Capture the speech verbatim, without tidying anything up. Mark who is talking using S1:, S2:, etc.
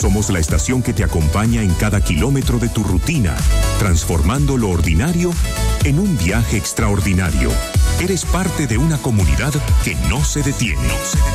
S1: Somos la estación que te acompaña en cada kilómetro de tu rutina, transformando lo ordinario en un viaje extraordinario. Eres parte de una comunidad que no se detiene.